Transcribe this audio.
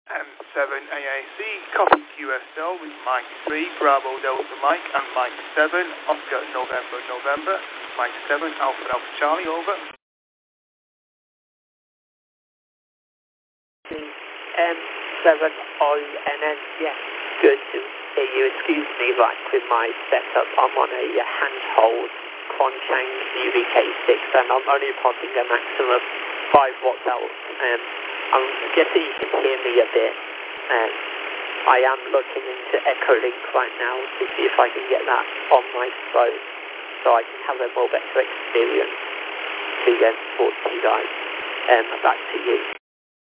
M7 AAC, copy QSL with Mike 3, Bravo Delta Mike, and Mike 7, Oscar November November, Mike 7, Alpha Alpha Charlie, over. M7ONN, yes, good to hear you. Excuse me, like with my setup, I'm on a handhold Quanchang UVK6 and I'm only potting a maximum of 5 watts out. I'm guessing you can hear me a bit. I am looking into Echolink right now to see if I can get that on my phone so I can have a more better experience to talk to you guys. Back to you.